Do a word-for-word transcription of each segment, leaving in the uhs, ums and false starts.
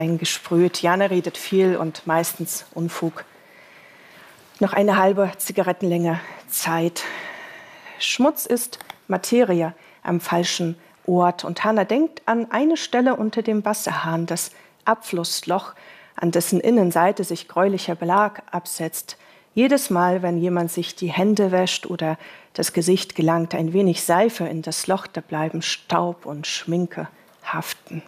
eingesprüht. Jana redet viel und meistens Unfug. Noch eine halbe Zigarettenlänge Zeit. Schmutz ist Materie am falschen Ort. Und Hannah denkt an eine Stelle unter dem Wasserhahn, das Abflussloch, an dessen Innenseite sich gräulicher Belag absetzt. Jedes Mal, wenn jemand sich die Hände wäscht oder das Gesicht, gelangt ein wenig Seife in das Loch, da bleiben Staub und Schminke haften.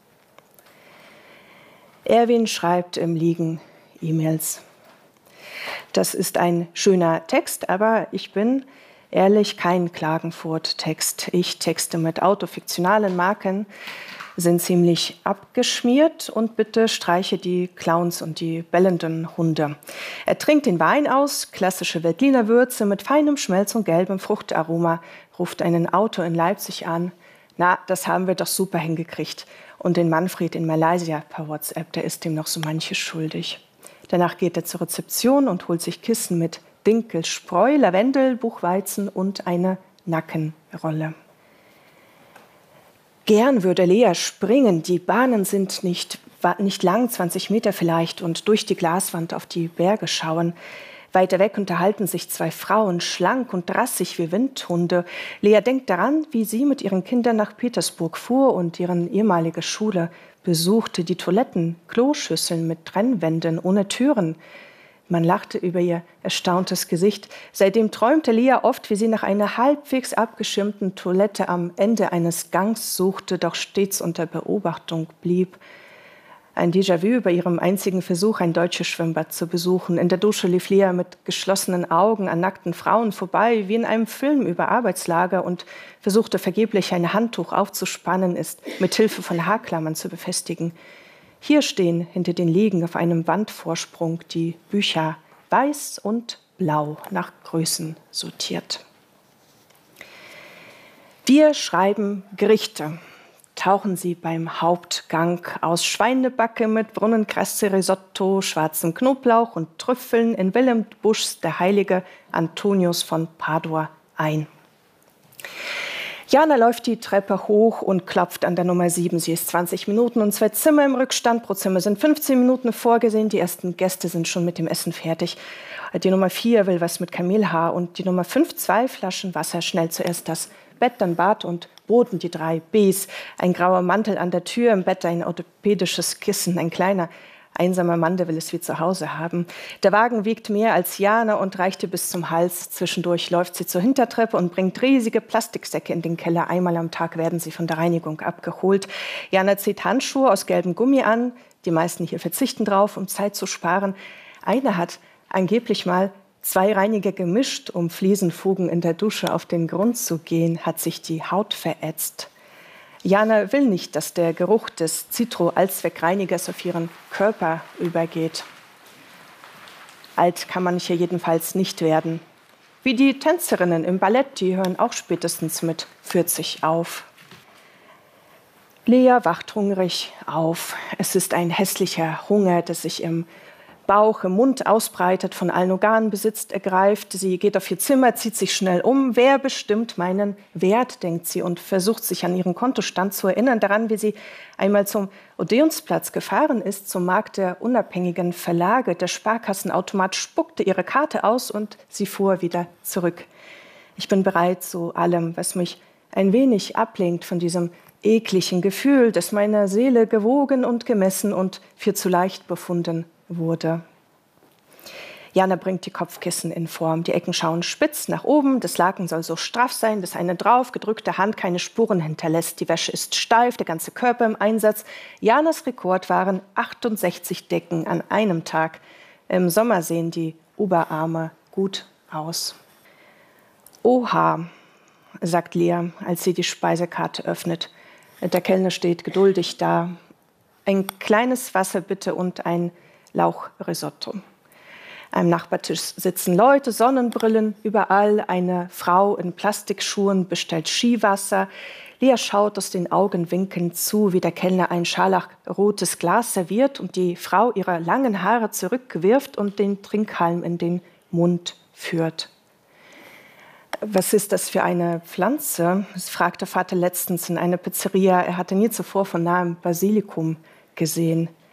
Erwin schreibt im Liegen E-Mails. Das ist ein schöner Text, aber ich bin ehrlich kein Klagenfurt-Text. Ich texte mit autofiktionalen Marken, sind ziemlich abgeschmiert und bitte streiche die Clowns und die bellenden Hunde. Er trinkt den Wein aus, klassische Veltliner Würze mit feinem Schmelz und gelbem Fruchtaroma, ruft einen Autor in Leipzig an. Na, das haben wir doch super hingekriegt. Und den Manfred in Malaysia per WhatsApp, der ist ihm noch so manches schuldig. Danach geht er zur Rezeption und holt sich Kissen mit Dinkel, Spreu, Lavendel, Buchweizen und eine Nackenrolle. Gern würde Lea springen, die Bahnen sind nicht, nicht lang, zwanzig Meter vielleicht, und durch die Glaswand auf die Berge schauen. Weiter weg unterhalten sich zwei Frauen, schlank und drassig wie Windhunde. Lea denkt daran, wie sie mit ihren Kindern nach Petersburg fuhr und deren ehemalige Schule besuchte. Die Toiletten, Kloschüsseln mit Trennwänden ohne Türen. Man lachte über ihr erstauntes Gesicht. Seitdem träumte Lea oft, wie sie nach einer halbwegs abgeschirmten Toilette am Ende eines Gangs suchte, doch stets unter Beobachtung blieb. Ein Déjà-vu bei ihrem einzigen Versuch, ein deutsches Schwimmbad zu besuchen. In der Dusche lief Lea mit geschlossenen Augen an nackten Frauen vorbei, wie in einem Film über Arbeitslager, und versuchte vergeblich, ein Handtuch aufzuspannen, es mit Hilfe von Haarklammern zu befestigen. Hier stehen hinter den Liegen auf einem Wandvorsprung die Bücher, weiß und blau, nach Größen sortiert. Wir schreiben Gerichte. Tauchen sie beim Hauptgang aus: Schweinebacke mit Brunnenkresse, Risotto, schwarzem Knoblauch und Trüffeln in Willem Buschs Der heilige Antonius von Padua ein. Jana läuft die Treppe hoch und klopft an der Nummer sieben. Sie ist zwanzig Minuten und zwei Zimmer im Rückstand. Pro Zimmer sind fünfzehn Minuten vorgesehen. Die ersten Gäste sind schon mit dem Essen fertig. Die Nummer vier will was mit Kamelhaar und die Nummer fünf zwei Flaschen Wasser. Schnell zuerst das Bett, dann Bad und Boden, die drei Bs. Ein grauer Mantel an der Tür, im Bett ein orthopädisches Kissen, ein kleiner, einsamer Mann, der will es wie zu Hause haben. Der Wagen wiegt mehr als Jana und reicht ihr bis zum Hals. Zwischendurch läuft sie zur Hintertreppe und bringt riesige Plastiksäcke in den Keller. Einmal am Tag werden sie von der Reinigung abgeholt. Jana zieht Handschuhe aus gelbem Gummi an. Die meisten hier verzichten drauf, um Zeit zu sparen. Einer hat angeblich mal zwei Reiniger gemischt, um Fliesenfugen in der Dusche auf den Grund zu gehen, hat sich die Haut verätzt. Jana will nicht, dass der Geruch des Citro-Allzweckreinigers auf ihren Körper übergeht. Alt kann man hier jedenfalls nicht werden. Wie die Tänzerinnen im Ballett, die hören auch spätestens mit vierzig auf. Lea wacht hungrig auf. Es ist ein hässlicher Hunger, der sich im Bauch, im Mund ausbreitet, von allen Organen besitzt, ergreift. Sie geht auf ihr Zimmer, zieht sich schnell um. Wer bestimmt meinen Wert, denkt sie, und versucht sich an ihren Kontostand zu erinnern, daran, wie sie einmal zum Odeonsplatz gefahren ist, zum Markt der unabhängigen Verlage. Der Sparkassenautomat spuckte ihre Karte aus und sie fuhr wieder zurück. Ich bin bereit zu allem, was mich ein wenig ablenkt von diesem ekligen Gefühl, das meiner Seele gewogen und gemessen und für zu leicht befunden wurde. Jana bringt die Kopfkissen in Form. Die Ecken schauen spitz nach oben. Das Laken soll so straff sein, dass eine drauf gedrückte Hand keine Spuren hinterlässt. Die Wäsche ist steif, der ganze Körper im Einsatz. Janas Rekord waren achtundsechzig Decken an einem Tag. Im Sommer sehen die Oberarme gut aus. Oha, sagt Lea, als sie die Speisekarte öffnet. Der Kellner steht geduldig da. Ein kleines Wasser bitte und ein Lauchrisotto. Am Nachbartisch sitzen Leute, Sonnenbrillen überall. Eine Frau in Plastikschuhen bestellt Skiwasser. Lea schaut aus den Augenwinkeln zu, wie der Kellner ein scharlachrotes Glas serviert und die Frau ihre langen Haare zurückwirft und den Trinkhalm in den Mund führt. Was ist das für eine Pflanze? Das fragte Vater letztens in einer Pizzeria. Er hatte nie zuvor von nahem Basilikum gesehen.